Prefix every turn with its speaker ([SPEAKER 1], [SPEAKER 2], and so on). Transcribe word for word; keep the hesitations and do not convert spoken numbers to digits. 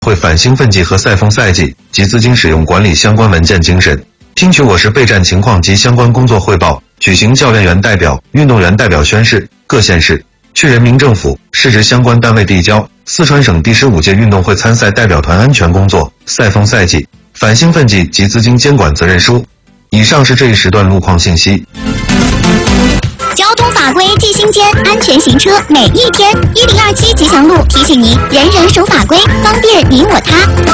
[SPEAKER 1] 会反兴奋剂和赛风赛剂及资金使用管理相关文件精神，听取我市备战情况及相关工作汇报，举行教练员代表、运动员代表宣誓。各县市、区人民政府、市直相关单位递交四川省第十五届运动会参赛代表团安全工作、赛风赛剂、反兴奋剂及资金监管责任书。以上是这一时段路况信息。
[SPEAKER 2] 交通法规记心间，安全行车每一天。一零二七吉祥路提醒您：人人守法规，方便你我他。